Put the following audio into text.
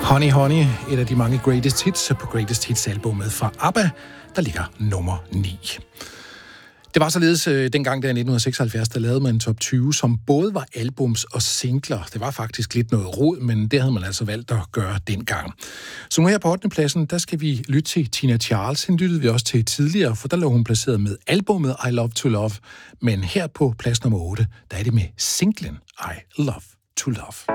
Honey Honey, et af de mange greatest hits på Greatest Hits-albummet fra ABBA, der ligger nummer 9. Det var således dengang, der i 1976, der lavede man en top 20, som både var albums og singler. Det var faktisk lidt noget rod, men det havde man altså valgt at gøre dengang. Så nu her på 8. pladsen, der skal vi lytte til Tina Charles. Hende lyttede vi også til tidligere, for der lå hun placeret med albummet I Love to Love. Men her på plads nummer 8, der er det med singlen I Love to Love.